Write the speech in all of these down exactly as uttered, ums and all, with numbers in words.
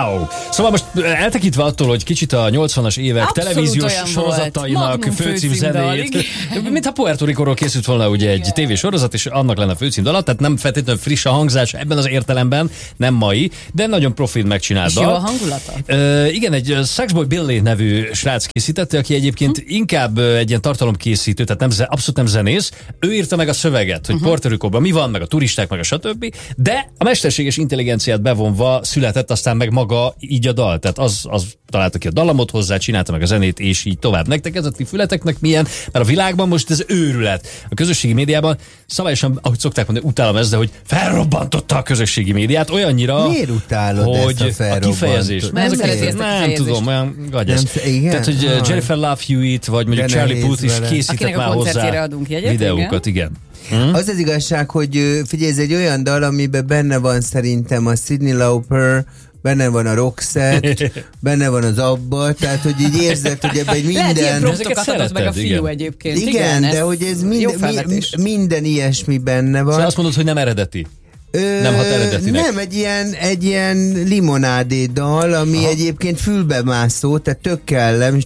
Wow! Szóval most eltekintve attól, hogy kicsit a nyolcvanas évek abszolút televíziós sorozatainak főcímzenét, mintha Puerto Ricóról készült volna ugye egy tévésorozat, és annak lenne a főcímdala, tehát nem feltétlenül friss a hangzás ebben az értelemben, nem mai, de nagyon profil megcsinált. És jó a hangulata? Uh, igen, egy Saxboy Billy nevű srác készítette, aki egyébként hm. inkább egy ilyen tartalomkészítő, tehát nem, abszolút nem zenész. Ő írta meg a szöveget, hogy uh-huh. Puerto Ricóban mi van, meg a turisták, meg a stb. De a mesterséges intelligenciát bevonva született aztán meg maga így a dal. Tehát az, az találta ki a dallamot hozzá, csinálta meg a zenét, és így tovább. Nektek ez a ti fületeknek milyen? Mert a világban most ez őrület. A közösségi médiában szabályosan, ahogy szokták mondani, utálom ezt, de hogy felrobbantotta a közösségi médiát olyannyira, miért utálod hogy ezt a, a kifejezés. Nem, nem, nem, nem tudom, olyan gagyas. Tehát, hogy ah. Jennifer Love Hewitt, vagy mondjuk de Charlie Puth is készítek már hozzá jegyet, videókat, igen. igen. Hmm? Az az igazság, hogy figyelj, ez egy olyan dal, amiben benne van szerintem a Cyndi Lauper, benne van a Roxette, benne van az Abba, tehát hogy így érzed, hogy ebben egy minden... Lehet, promptokat adott meg a fiú igen. egyébként. Igen, igen de hogy ez minden, mi, minden ilyesmi benne van. Szóval azt mondod, hogy nem eredeti. Ö, nem hat eredetinek. Nem, egy ilyen, egy ilyen limonádé dal, ami aha. egyébként fülbemászó, tehát tök kellem.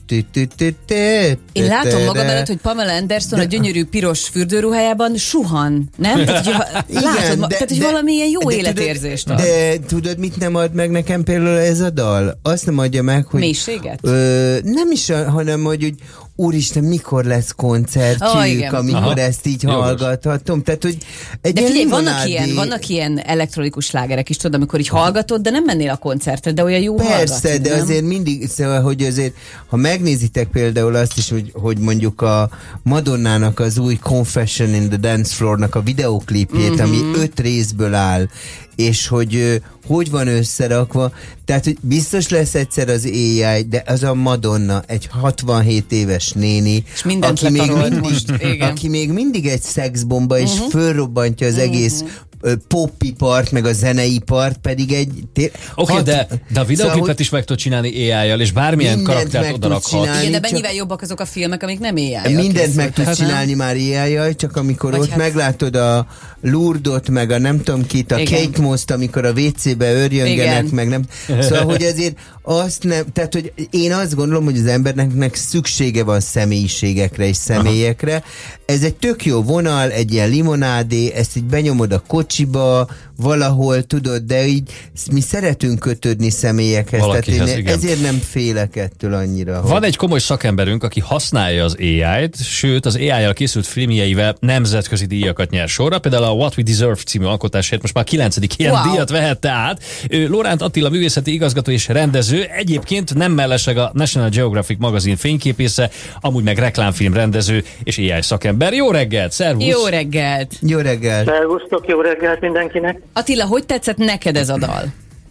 Én látom magam előtt, hogy Pamela Anderson a gyönyörű piros fürdőruhájában suhan, nem? Tehát, hogy, igen, látod, de, tehát, hogy de, valamilyen jó de, életérzést ad. De tudod, mit nem ad meg nekem például ez a dal? Azt nem adja meg, hogy... Mélységet? Ö, nem is, hanem hogy, hogy úristen, mikor lesz koncertjük, oh, amikor aha. ezt így jogos. Hallgathatom. Tehát, hogy egy de figyelj, limonádi... vannak ilyen, vannak ilyen elektronikus slágerek is, tudod, amikor így hallgatod, de nem mennél a koncertre, de olyan jó persze, hallgatni. Persze, de nem? azért mindig, szóval, hogy azért, ha megnézitek például azt is, hogy, hogy mondjuk a Madonnának az új Confession in the Dance Floor-nak a videóklipjét, mm-hmm. ami öt részből áll, és hogy hogy van összerakva, tehát hogy biztos lesz egyszer az á i, de az a Madonna, egy hatvanhét éves néni, aki még, mindig, most, aki még mindig egy szexbomba, és uh-huh. fölrobbantja az uh-huh. egész popipart, meg a zeneipart, pedig egy... Oké, okay, hat... de, de a videóklipet szóval, is meg tud csinálni á i-jal, és bármilyen karaktert odarakhat. Igen, de mennyivel jobbak azok a filmek, amik nem á i-jal mindent készült. meg tud csinálni már á i-jal, csak amikor vagy ott hát... meglátod a Lourdot, meg a nem tudom kit, a Kate Moss-t, amikor a vé cébe örjöngenek, meg nem... Szóval, hogy azért azt nem... Tehát, hogy én azt gondolom, hogy az embernek szüksége van személyiségekre és személyekre. Aha. Ez egy tök jó vonal, egy ilyen limonádé, ezt így benyomod a kocsiba, valahol, tudod, de így mi szeretünk kötődni személyekhez, valakihez, tehát én ezért nem félek ettől annyira. Van hogy... egy komoly szakemberünk, aki használja az á i-t, sőt az á i-jal készült filmjeivel nemzetközi díjakat nyer sorra, például a What We Deserve című alkotásért most már kilencedik ilyen wow. díjat vehette át. Ő Lóránt Attila művészeti igazgató és rendező, egyébként nem mellesleg a National Geographic magazin fényképésze, amúgy meg reklámfilm rendező és á i szakember. Jó reggelt, szervusz! Jó reggelt! Jó reggelt! Szervusztok, jó reggelt mindenkinek! Attila, hogy tetszett neked ez a dal?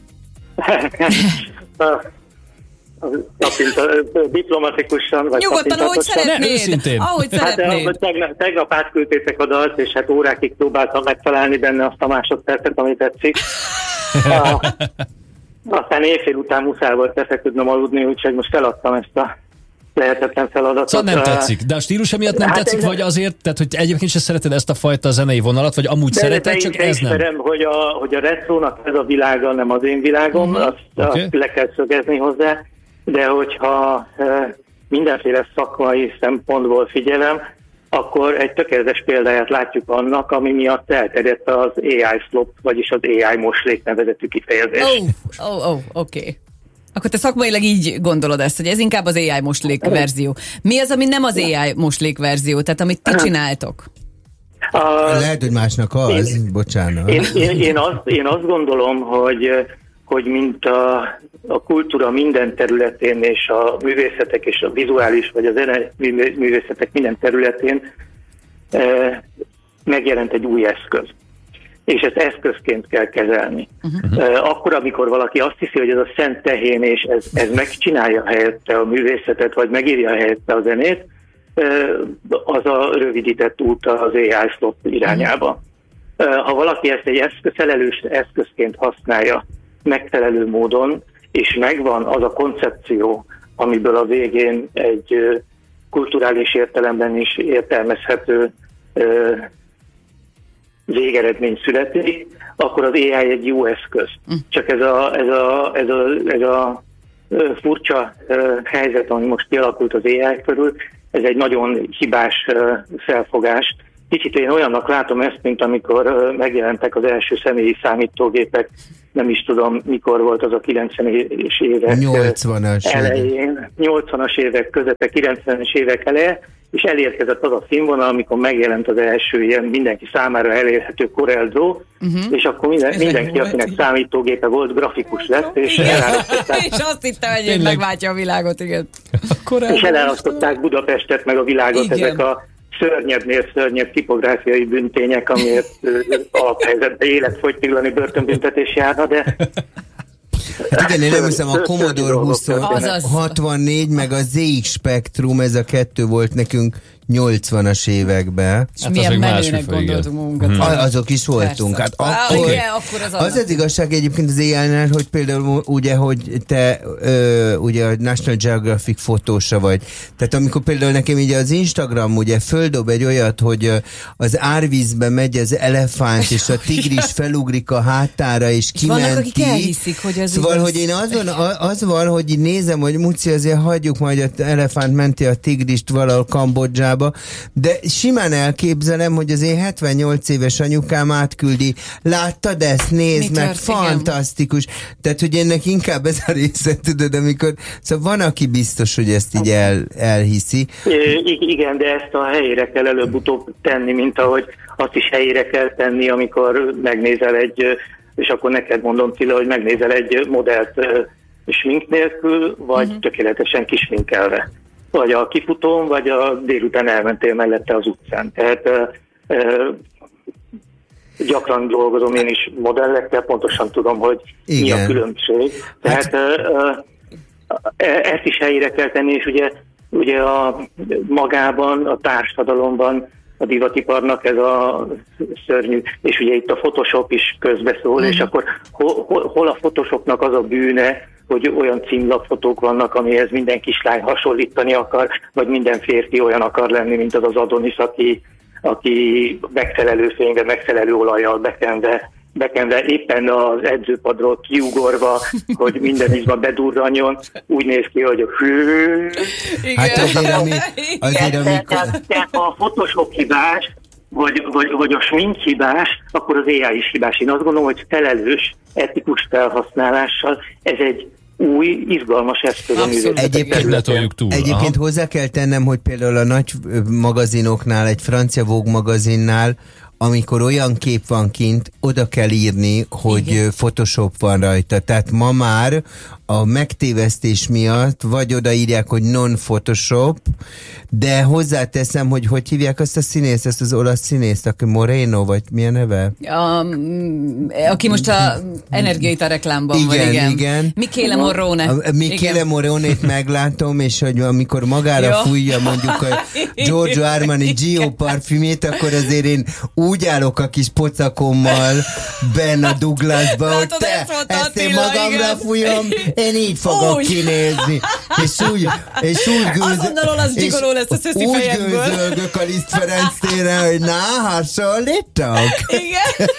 Diplomatikusan, vagy nyugodtan, ahogy szeretnéd. Ahogy szeretnéd. Hát, tegnap, tegnap átküldtétek a dalt, és hát órákig próbáltam megtalálni benne azt a másodpercet, ami tetszik. a, aztán éjfél után muszáj volt lefeküdnöm aludni, úgyhogy most feladtam ezt a lehetetlen feladatot. Szóval nem tetszik, de a stílusa miatt nem hát tetszik, vagy azért, tehát hogy egyébként sem szereted ezt a fajta zenei vonalat, vagy amúgy de szereted, de csak ez nem? Ismerem, hogy a, hogy a retrónak ez a világa nem az én világom, uh-huh. azt, okay. azt le kell szögezni hozzá, de hogyha e, mindenféle szakmai szempontból figyelem, akkor egy tökéletes példáját látjuk annak, ami miatt elterjedt az á i slop, vagyis az á i moslék nevezetű kifejezés. Ó, oh, oh, oh, oké. Okay. Akkor te szakmailag így gondolod ezt, hogy ez inkább az á i moslék verzió. Mi az, ami nem az á i moslék verzió, tehát amit ti csináltok? Uh, Lehet, hogy másnak az, én, bocsánat. Én, én, én, azt, én azt gondolom, hogy, hogy mint a, a kultúra minden területén, és a művészetek, és a vizuális, vagy a zene művészetek minden területén eh, megjelent egy új eszköz. És ezt eszközként kell kezelni. Uh-huh. Akkor, amikor valaki azt hiszi, hogy ez a szent tehén, és ez, ez megcsinálja helyette a művészetet, vagy megírja helyette a zenét, az a rövidített út az á i slop irányába. Uh-huh. Ha valaki ezt egy eszköz, felelős eszközként használja megfelelő módon, és megvan az a koncepció, amiből a végén egy kulturális értelemben is értelmezhető végeredmény születik, akkor az á i egy jó eszköz. Csak ez a, ez a, ez a, ez a furcsa helyzet, ami most kialakult az á i körül, ez egy nagyon hibás felfogás. Kicsit én olyannak látom ezt, mint amikor megjelentek az első személyi számítógépek, nem is tudom, mikor volt az a kilencvenes évek nyolcvanas elején, nyolcvanas évek közepe, kilencvenes évek eleje, és elérkezett az a színvonal, amikor megjelent az első ilyen mindenki számára elérhető Corel Draw, uh-huh. és akkor minden, mindenki, akinek számítógépe volt, grafikus lett, és elárasztották. És azt hittem, hogy én megváltja a világot, igen. És elárasztották Budapestet, meg a világot, igen. Ezek a szörnyebbnél szörnyebb tipográfiai büntények, amiért alaphelyzetben életfogytiglani börtönbüntetés járna, de... Igen, én nem hiszem, a Commodore hatvannégy meg a zé iksz Spectrum, ez a kettő volt nekünk nyolcvanas években. És hát milyen menőnek gondoltunk magunkat. Hmm. Azok is voltunk. Hát akkor, ah, igen, akkor az, az az igazság egyébként az á i-nál, hogy például ugye, hogy te ö, ugye a National Geographic fotósa vagy. Tehát amikor például nekem így az Instagram ugye földob egy olyat, hogy az árvízbe megy az elefánt, és a tigris felugrik a hátára, és kimenti. Vannak, akik elhiszik, hogy az Szóval, igaz. hogy én azon, az van, hogy így nézem, hogy Muci, azért hagyjuk majd az elefánt menti a tigrist valahol Kambodzsába, de simán elképzelem, hogy az én hetvennyolc éves anyukám átküldi, láttad ezt, nézd meg, fantasztikus. Igen. Tehát, hogy ennek inkább ez a része, tudod, amikor, szóval van, aki biztos, hogy ezt így el, elhiszi. I- igen, de ezt a helyére kell előbb-utóbb tenni, mint ahogy azt is helyére kell tenni, amikor megnézel egy, és akkor neked mondom, Cilla, hogy megnézel egy modellt smink nélkül, vagy uh-huh. tökéletesen kisminkelve. Vagy a kifutón, vagy a délután elmentél mellette az utcán. Tehát e, e, gyakran dolgozom én is modellekkel, pontosan tudom, hogy igen. mi a különbség. Tehát hát... e, e, ezt is helyére kell tenni, és ugye, ugye a magában, a társadalomban a divatiparnak ez a szörnyű, és ugye itt a Photoshop is közbeszól, mm. és akkor hol, hol, hol a Photoshopnak az a bűne, hogy olyan címlapfotók vannak, amihez minden kislány hasonlítani akar, vagy minden férfi olyan akar lenni, mint az az Adonis, aki, aki megfelelő fénybe, megfelelő olajjal bekenve, bekenve éppen az edzőpadról kiugorva, hogy minden izma bedurranjon, úgy néz ki, hogy a hű. Hát azért, ami, azért amikor... Tehát a Photoshop hibás, vagy, vagy, vagy a smink hibás, akkor az á i is hibás. Én azt gondolom, hogy felelős, etikus felhasználással ez egy új, izgalmas eszköz. Egyébként, túl, egyébként hozzá kell tennem, hogy például a nagy magazinoknál, egy francia Vogue magazinnál, amikor olyan kép van kint, oda kell írni, hogy igen. Photoshop van rajta. Tehát ma már a megtévesztés miatt vagy odaírják, hogy non-Photoshop, de hozzáteszem, hogy hogy hívják azt a színészt, ezt az olasz színészt, aki Moreno, vagy milyen neve? Um, aki most a Energiaita reklámban igen, van, igen. igen. Michele Morrone. Michele Morrone-t meglátom, és hogy amikor magára jó. fújja mondjuk a Giorgio Armani Gio parfümét, akkor azért én úgy állok a kis pocakommal benn a Douglasba, hogy te, ezt én magamra fújom, én így fogok úgy. kinézni. És úgy, és úgy gőz... Azonnal olasz gigoló lesz a szöszi úgy fejekből. Úgy gőzölgök a Liszt Ferenc téren, hogy na, hasonlítok. Igen.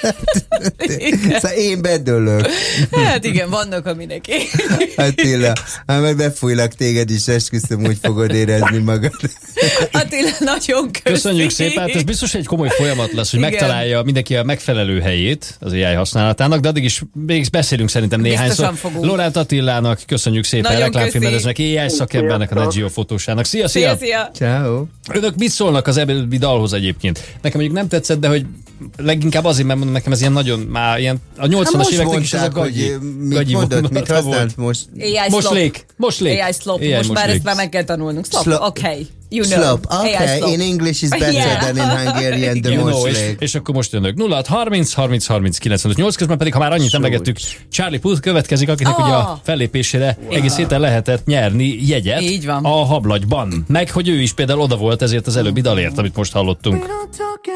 igen. Szóval én bedőlök. Hát igen, vannak a mindenki. Attila, hát majd befújlak téged is, esküszöm, úgy fogod érezni magad. Attila, nagyon köszi. Köszönjük szépen, hát ez biztos egy komoly folyamat lesz, hogy igen. megtalálja mindenki a megfelelő helyét az á i használatának, de addig is még beszélünk szerintem néhányszor. Lóránt Attilának köszönjük szépen, reklámfilmezőnek, á i szakembernek, a Net Geo fotósának. Szia, szia! Szia, szia! Ciao. Önök mit szólnak az ebbeli dalhoz egyébként? Nekem mondjuk nem tetszett, de hogy leginkább azért, mert mondom, nekem ez ilyen nagyon, már ilyen a nyolcvanas éveknek is ez a gagyi. Mit mondott, mit használt most? Most lék, most lék. á i slop, most már ezt már meg kell tanulnunk. Slop, okay. You know. Slop, okay. In English is better yeah. than in Hungarian, the most know, és, és akkor most önök nulla hat harminc harminc harminc kilencvenöt nyolc, közben pedig, ha már annyit emlegettük, Charlie Puth következik, akinek oh. ugye a fellépésére wow. egész héten lehetett nyerni jegyet a Hablagyban. Meg, hogy ő is például oda volt ezért az előbbi dalért, amit most hallottunk.